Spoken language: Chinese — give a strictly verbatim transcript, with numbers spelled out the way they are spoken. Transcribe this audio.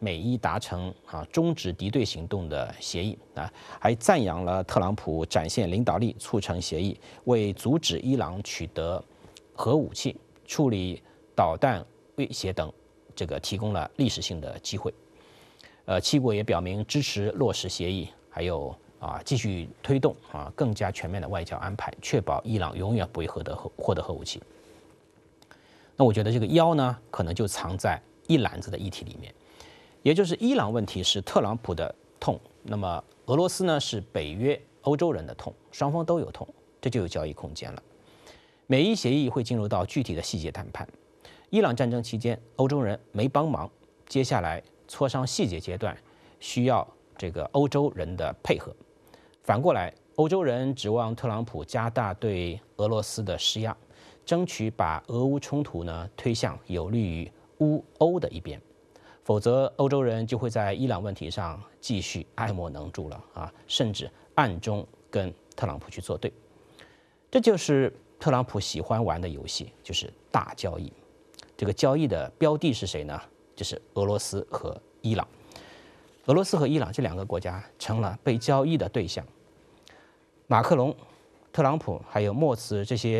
美伊达成啊终止敌对行动的协议啊，还赞扬了特朗普展现领导力，促成协议，为阻止伊朗取得核武器、处理导弹威胁等这个提供了历史性的机会。呃，七国也表明支持落实协议，还有啊继续推动啊更加全面的外交安排，确保伊朗永远不会获得核获得核武器。那我觉得这个妖呢，可能就藏在一篮子的议题里面，也就是伊朗问题是特朗普的痛，那么俄罗斯呢是北约欧洲人的痛，双方都有痛，这就有交易空间了。美伊协议会进入到具体的细节谈判。伊朗战争期间，欧洲人没帮忙，接下来磋商细节阶段需要这个欧洲人的配合。反过来，欧洲人指望特朗普加大对俄罗斯的施压，争取把俄乌冲突呢推向有利于乌欧的一边，否则欧洲人就会在伊朗问题上继续爱莫能助了啊，甚至暗中跟特朗普去作对。这就是特朗普喜欢玩的游戏，就是大交易。这个交易的标的是谁呢？就是俄罗斯和伊朗。俄罗斯和伊朗这两个国家成了被交易的对象。马克龙、特朗普还有莫茨这些